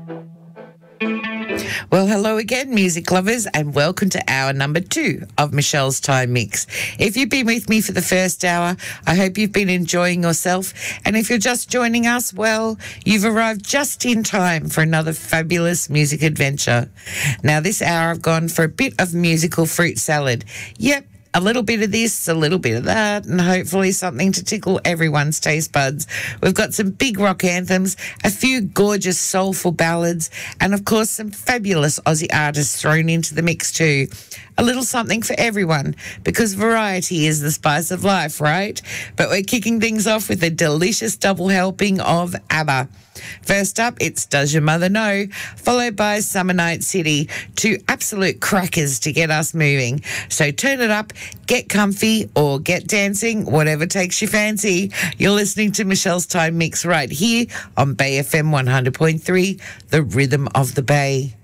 Well, hello again, music lovers, and welcome to hour number 2 of Michelle's Time Mix. If you've been with me for the first hour, I hope you've been enjoying yourself. And if you're just joining us, well, you've arrived just in time for another fabulous music adventure. Now, this hour I've gone for a bit of musical fruit salad. Yep. A little bit of this, a little bit of that, and hopefully something to tickle everyone's taste buds. We've got some big rock anthems, a few gorgeous soulful ballads, and of course some fabulous Aussie artists thrown into the mix too. A little something for everyone, because variety is the spice of life, right? But we're kicking things off with a delicious double helping of ABBA. First up, it's Does Your Mother Know? Followed by Summer Night City, two absolute crackers to get us moving. So turn it up, get comfy, or get dancing, whatever takes your fancy. You're listening to Michelle's Time Mix right here on Bay FM 100.3, the rhythm of the Bay.